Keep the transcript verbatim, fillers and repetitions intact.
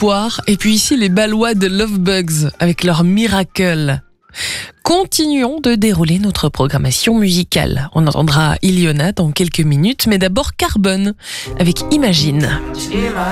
Espoir. Et puis ici, les Ballois de Lovebugs avec leur Miracle. Continuons de dérouler notre programmation musicale. On entendra Iliona dans quelques minutes, mais d'abord Carbone avec Imagine.